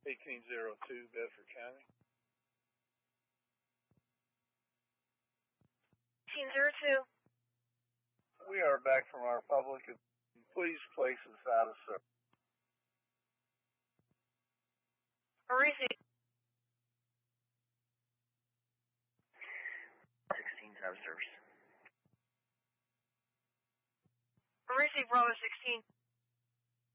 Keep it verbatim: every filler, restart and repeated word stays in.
eighteen oh two, Bedford County. eighteen oh two. We are back from our public. Please place us out of service. Mauricio. sixteen's out of service. Mauricio, Bravo sixteen.